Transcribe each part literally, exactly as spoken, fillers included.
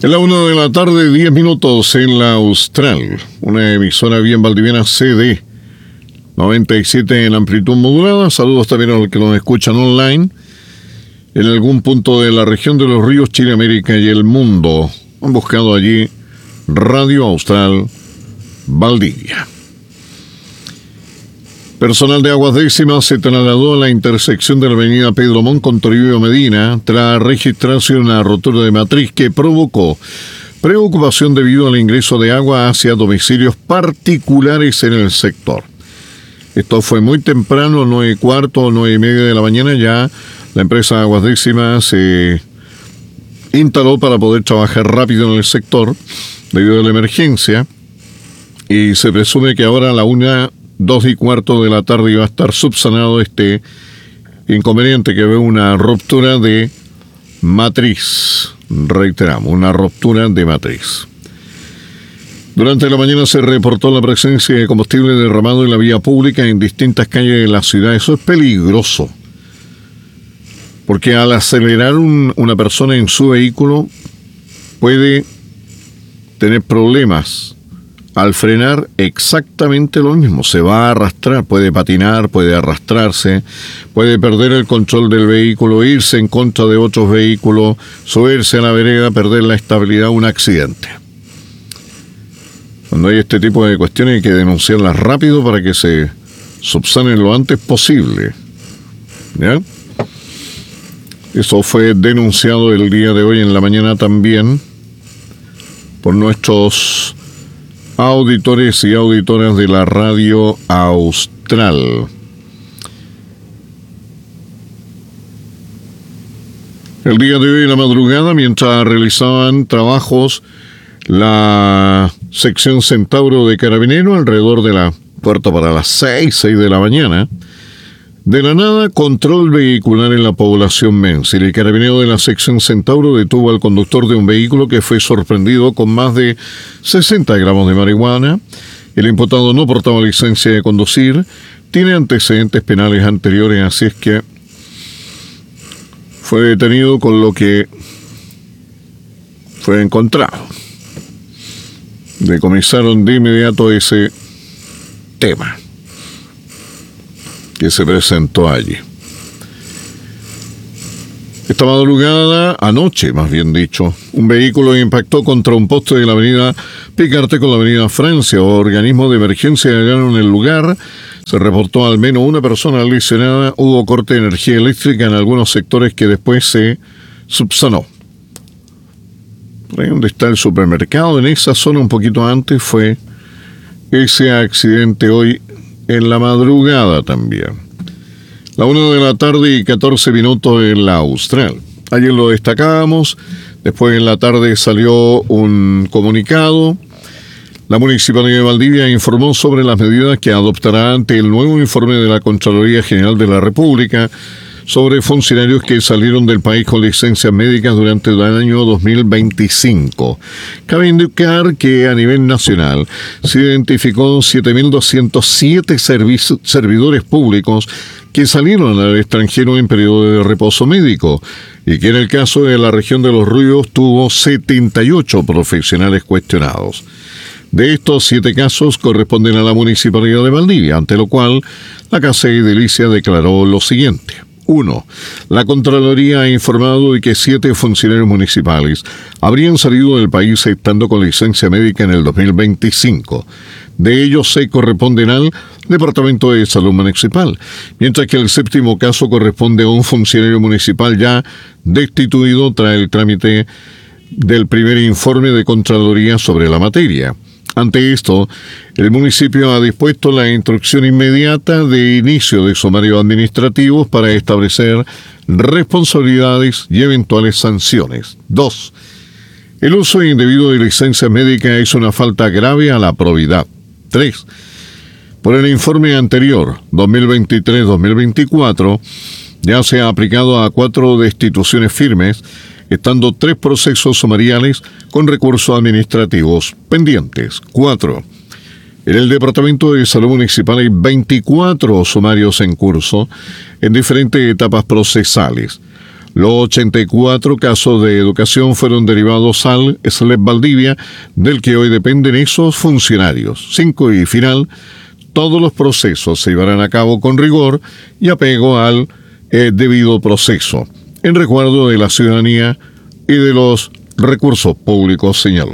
En la una de la tarde, diez minutos en la Austral, una emisora bien valdiviana C D, noventa y siete en amplitud modulada. Saludos también a los que nos escuchan online, en algún punto de la región de los ríos, Chile, América y el mundo. Han buscado allí Radio Austral Valdivia. Personal de Aguas Décimas se trasladó a la intersección de la avenida Pedro Montt con Toribio Medina tras registrarse una rotura de matriz que provocó preocupación debido al ingreso de agua hacia domicilios particulares en el sector. Esto fue muy temprano, nueve y cuarto, nueve y media de la mañana. Ya la empresa Aguas Décimas se instaló para poder trabajar rápido en el sector debido a la emergencia, y se presume que ahora a la una Dos y cuarto de la tarde iba a estar subsanado este inconveniente, que ve una ruptura de matriz. Reiteramos, una ruptura de matriz. Durante la mañana se reportó la presencia de combustible derramado en la vía pública en distintas calles de la ciudad. Eso es peligroso, porque al acelerar un, una persona en su vehículo puede tener problemas. Al frenar, exactamente lo mismo, se va a arrastrar, puede patinar, puede arrastrarse, puede perder el control del vehículo, irse en contra de otros vehículos, subirse a la vereda, perder la estabilidad, un accidente. Cuando hay este tipo de cuestiones hay que denunciarlas rápido para que se subsanen lo antes posible. ¿Ya? Eso fue denunciado el día de hoy en la mañana también por nuestros auditores y auditoras de la Radio Austral. El día de hoy, en la madrugada, mientras realizaban trabajos la sección Centauro de Carabinero, alrededor de la puerta para las seis, seis de la mañana, de la nada, control vehicular en la población Mensil. El carabinero de la sección Centauro detuvo al conductor de un vehículo que fue sorprendido con más de sesenta gramos de marihuana. El imputado no portaba licencia de conducir, tiene antecedentes penales anteriores, así es que fue detenido, con lo que fue encontrado. Decomisaron de inmediato ese tema que se presentó allí. Esta madrugada, anoche más bien dicho, un vehículo impactó contra un poste de la avenida Picarte con la avenida Francia. Organismos de emergencia llegaron en el lugar. Se reportó al menos una persona lesionada. Hubo corte de energía eléctrica en algunos sectores que después se subsanó. Por ahí donde está el supermercado, en esa zona un poquito antes, fue ese accidente hoy en la madrugada también. La una de la tarde y catorce minutos en la Austral. Ayer lo destacábamos. Después en la tarde salió un comunicado. La Municipalidad de Valdivia informó sobre las medidas que adoptará ante el nuevo informe de la Contraloría General de la República sobre funcionarios que salieron del país con licencias médicas durante el año dos mil veinticinco. Cabe indicar que a nivel nacional se identificó siete mil doscientos siete servi- servidores públicos que salieron al extranjero en periodo de reposo médico, y que en el caso de la región de Los Ríos tuvo setenta y ocho profesionales cuestionados. De estos, siete casos corresponden a la Municipalidad de Valdivia, ante lo cual la Casa Edilicia declaró lo siguiente. uno. La Contraloría ha informado de que siete funcionarios municipales habrían salido del país estando con licencia médica en el dos mil veinticinco. De ellos, seis corresponden al Departamento de Salud Municipal, mientras que el séptimo caso corresponde a un funcionario municipal ya destituido tras el trámite del primer informe de Contraloría sobre la materia. Ante esto, el municipio ha dispuesto la instrucción inmediata de inicio de sumarios administrativos para establecer responsabilidades y eventuales sanciones. dos. El uso indebido de licencia médica es una falta grave a la probidad. tres. Por el informe anterior, dos mil veintitrés dos mil veinticuatro, ya se ha aplicado a cuatro destituciones firmes, estando tres procesos sumariales con recursos administrativos pendientes. cuatro. En el Departamento de Salud Municipal hay veinticuatro sumarios en curso en diferentes etapas procesales. Los ochenta y cuatro casos de educación fueron derivados al S L E P Valdivia, del que hoy dependen esos funcionarios. Cinco y final, todos los procesos se llevarán a cabo con rigor y apego al eh, debido proceso, en recuerdo de la ciudadanía y de los recursos públicos, señaló.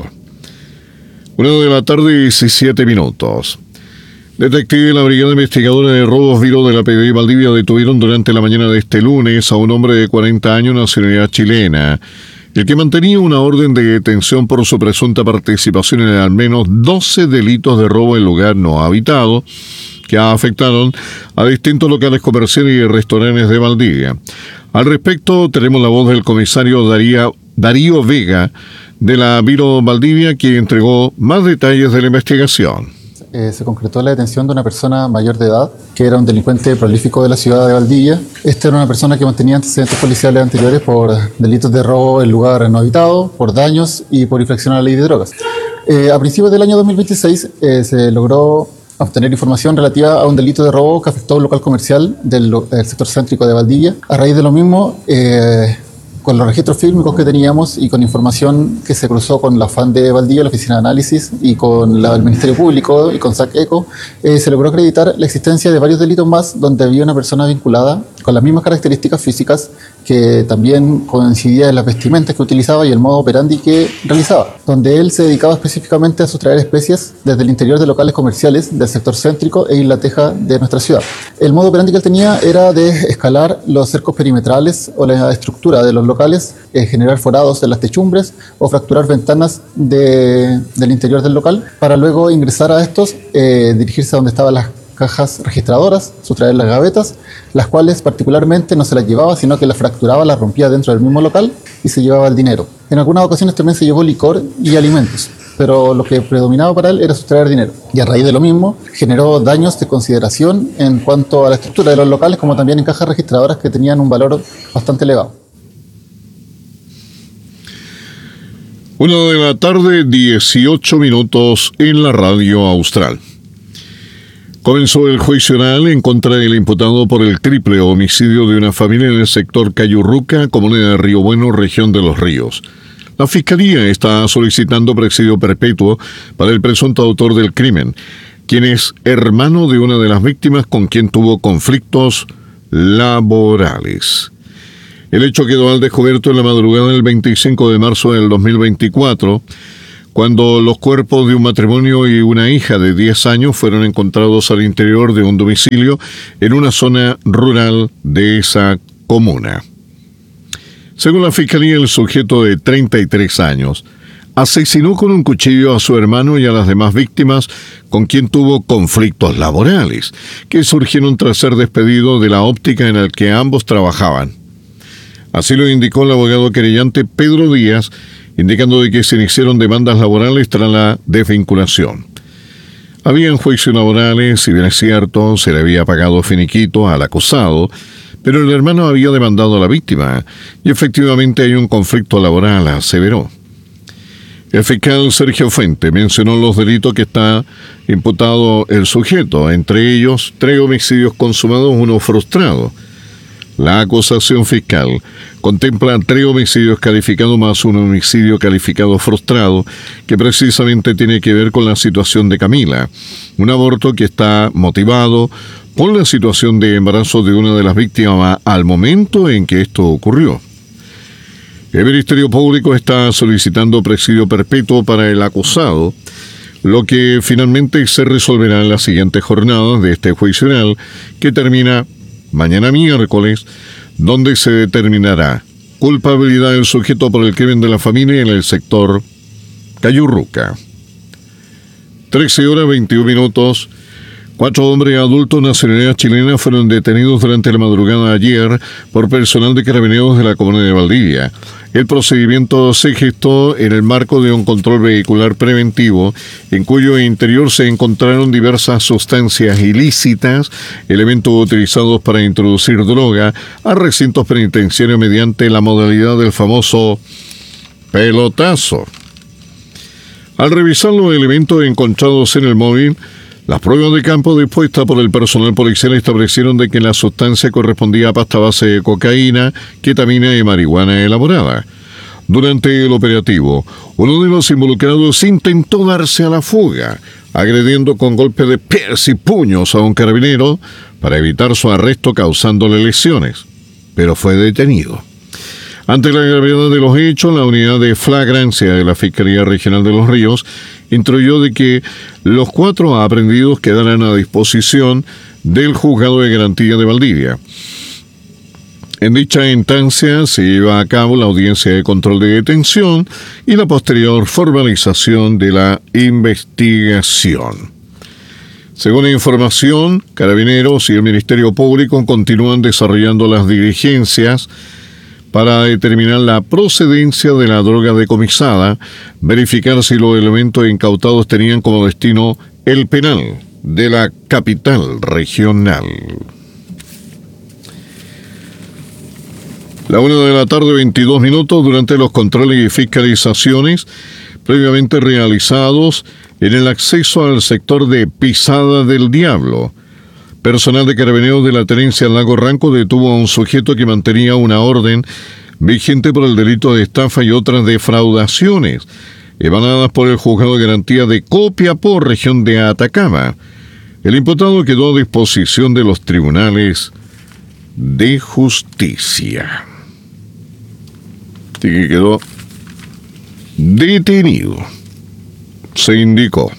Una de la tarde, diecisiete minutos. Detectives de la Brigada Investigadora de Robos Viro de la P D I Valdivia detuvieron durante la mañana de este lunes a un hombre de cuarenta años, nacionalidad chilena, el que mantenía una orden de detención por su presunta participación en al menos doce delitos de robo en lugar no habitado que afectaron a distintos locales comerciales y restaurantes de Valdivia. Al respecto, tenemos la voz del comisario Darío, Darío Vega de la Viro Valdivia, quien entregó más detalles de la investigación. Eh, se concretó la detención de una persona mayor de edad, que era un delincuente prolífico de la ciudad de Valdivia. Esta era una persona que mantenía antecedentes policiales anteriores por delitos de robo en lugar no habitado, por daños y por infracción a la ley de drogas. Eh, a principios del año dos mil veintiséis eh, se logró obtener información relativa a un delito de robo que afectó a un local comercial del, del sector céntrico de Valdivia. A raíz de lo mismo, eh, con los registros fílmicos que teníamos y con información que se cruzó con la F A N de Valdivia, la Oficina de Análisis, y con la, el Ministerio Público y con S A C ECO, eh, se logró acreditar la existencia de varios delitos más donde había una persona vinculada con las mismas características físicas, que también coincidía en las vestimentas que utilizaba y el modo operandi que realizaba, donde él se dedicaba específicamente a sustraer especies desde el interior de locales comerciales del sector céntrico e Isla Teja de nuestra ciudad. El modo operandi que él tenía era de escalar los cercos perimetrales o la estructura de los locales, eh, generar forados en las techumbres o fracturar ventanas de, del interior del local para luego ingresar a estos, eh, dirigirse a donde estaban las cajas registradoras, sustraer las gavetas, las cuales particularmente no se las llevaba, sino que las fracturaba, las rompía dentro del mismo local y se llevaba el dinero. En algunas ocasiones también se llevó licor y alimentos, pero lo que predominaba para él era sustraer dinero. Y a raíz de lo mismo, generó daños de consideración en cuanto a la estructura de los locales, como también en cajas registradoras que tenían un valor bastante elevado. Una de la tarde, dieciocho minutos en la radio austral. Comenzó el juicio oral en contra del imputado por el triple homicidio de una familia en el sector Cayurruca, comuna de Río Bueno, región de Los Ríos. La Fiscalía está solicitando presidio perpetuo para el presunto autor del crimen, quien es hermano de una de las víctimas con quien tuvo conflictos laborales. El hecho quedó al descubierto en la madrugada del veinticinco de marzo del dos mil veinticuatro, cuando los cuerpos de un matrimonio y una hija de diez años fueron encontrados al interior de un domicilio en una zona rural de esa comuna. Según la Fiscalía, el sujeto de treinta y tres años asesinó con un cuchillo a su hermano y a las demás víctimas con quien tuvo conflictos laborales, que surgieron tras ser despedido de la óptica en la que ambos trabajaban. Así lo indicó el abogado querellante Pedro Díaz, indicando de que se iniciaron demandas laborales tras la desvinculación. Habían juicios laborales, si bien es cierto, se le había pagado finiquito al acusado, pero el hermano había demandado a la víctima y efectivamente hay un conflicto laboral, aseveró. El fiscal Sergio Fuente mencionó los delitos que está imputado el sujeto, entre ellos tres homicidios consumados, uno frustrado. La acusación fiscal contempla tres homicidios calificados más un homicidio calificado frustrado, que precisamente tiene que ver con la situación de Camila, un aborto que está motivado por la situación de embarazo de una de las víctimas al momento en que esto ocurrió. El Ministerio Público está solicitando presidio perpetuo para el acusado, lo que finalmente se resolverá en las siguientes jornadas de este juicio oral, que termina mañana miércoles, donde se determinará culpabilidad del sujeto por el crimen de la familia en el sector Cayurruca. trece horas veintiún minutos. Cuatro hombres adultos nacionalidad chilena fueron detenidos durante la madrugada de ayer por personal de carabineros de la comuna de Valdivia. El procedimiento se gestó en el marco de un control vehicular preventivo, en cuyo interior se encontraron diversas sustancias ilícitas, elementos utilizados para introducir droga a recintos penitenciarios mediante la modalidad del famoso pelotazo. Al revisar los elementos encontrados en el móvil, Las pruebas de campo dispuestas por el personal policial establecieron de que la sustancia correspondía a pasta base de cocaína, ketamina y marihuana elaborada. Durante el operativo, uno de los involucrados intentó darse a la fuga, agrediendo con golpes de pies y puños a un carabinero para evitar su arresto causándole lesiones, pero fue detenido. Ante la gravedad de los hechos, la unidad de flagrancia de la Fiscalía Regional de Los Ríos instruyó de que los cuatro aprehendidos quedarán a disposición del Juzgado de Garantía de Valdivia. En dicha instancia se lleva a cabo la audiencia de control de detención y la posterior formalización de la investigación. Según la información, Carabineros y el Ministerio Público continúan desarrollando las diligencias para determinar la procedencia de la droga decomisada, verificar si los elementos incautados tenían como destino el penal de la capital regional. La una de la tarde, veintidós minutos, durante los controles y fiscalizaciones previamente realizados en el acceso al sector de Pisada del Diablo, personal de Carabineros de la Tenencia Lago Ranco detuvo a un sujeto que mantenía una orden vigente por el delito de estafa y otras defraudaciones, emanadas por el Juzgado de Garantía de Copiapó, región de Atacama. El imputado quedó a disposición de los tribunales de justicia. Así que quedó detenido, se indicó.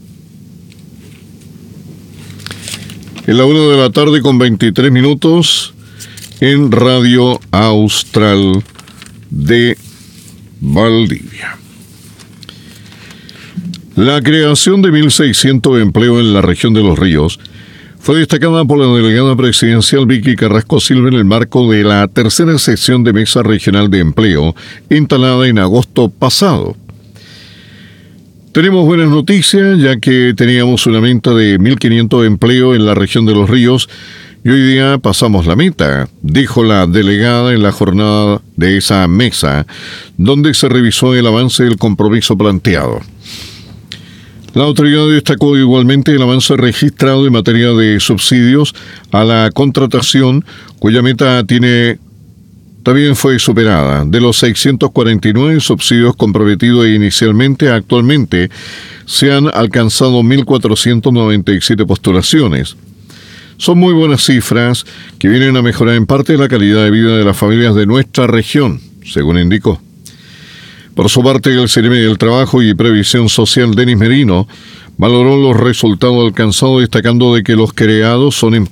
En la una de la tarde con veintitrés minutos en Radio Austral de Valdivia. La creación de mil seiscientos empleos en la región de Los Ríos fue destacada por la delegada presidencial Vicky Carrasco Silva en el marco de la tercera sesión de Mesa Regional de Empleo instalada en agosto pasado. Tenemos buenas noticias, ya que teníamos una meta de mil quinientos empleos en la región de Los Ríos y hoy día pasamos la meta, dijo la delegada en la jornada de esa mesa, donde se revisó el avance del compromiso planteado. La autoridad destacó igualmente el avance registrado en materia de subsidios a la contratación, cuya meta tiene también fue superada. De los seiscientos cuarenta y nueve subsidios comprometidos inicialmente, actualmente se han alcanzado mil cuatrocientas noventa y siete postulaciones. Son muy buenas cifras que vienen a mejorar en parte la calidad de vida de las familias de nuestra región, según indicó. Por su parte, el C N M del Trabajo y Previsión Social, Denis Merino, valoró los resultados alcanzados, destacando de que los creados son